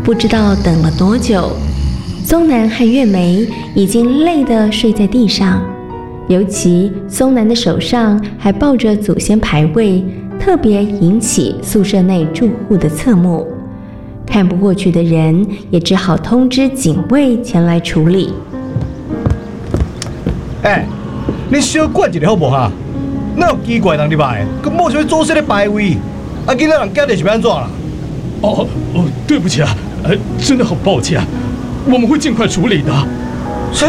不知道等了多久。松南和月梅已经累得睡在地上，尤其松南的手上还抱着祖先牌位，特别引起宿舍内住户的侧目。看不过去的人也只好通知警卫前来处理。 你小管一下好不好？哪有奇怪人入来，佮冇啥祖先的牌位，啊，今仔人家里是要安怎啦？ 对不起啊，真的很抱歉，我们会尽快处理的。 是。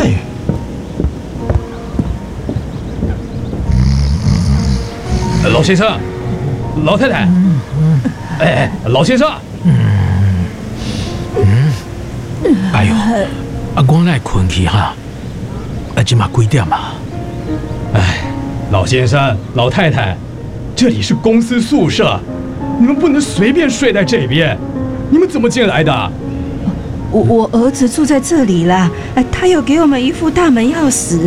老先生，老太太，老先生， 哎呦，我哪会困去哈？今嘛几点啊？ 老先生、老太太，这里是公司宿舍，你们不能随便睡在这边。你们怎么进来的？ 我儿子住在这里啦，他有给我们一副大门钥匙。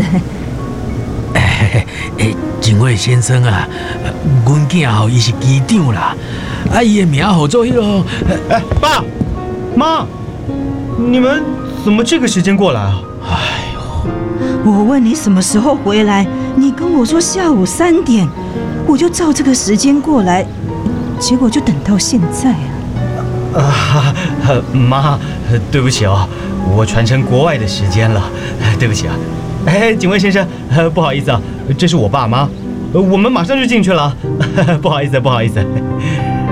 警卫先生啊，阮囝吼伊是机长啦，伊的名号做迄个。 爸妈，你们怎么这个时间过来啊？ 我问你什么时候回来，你跟我说下午3点，我就照这个时间过来，结果就等到现在啊。 妈，对不起哦，我传承国外的时间了，对不起啊。警卫先生，不好意思啊，这是我爸妈，我们马上就进去了，不好意思，不好意思。